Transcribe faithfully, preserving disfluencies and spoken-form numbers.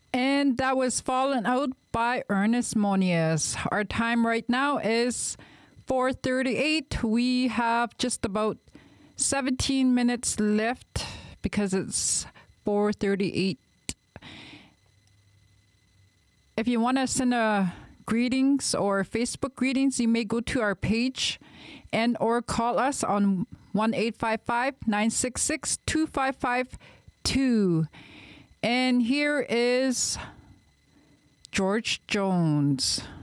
And that was Fallen Out by Ernest Monias. Our time right now is four thirty-eight. We have just about seventeen minutes left because it's four thirty-eight. If you want to send a greetings or Facebook greetings, you may go to our page and or call us on one eight five five, nine six six, two five five two. And here is George Jones.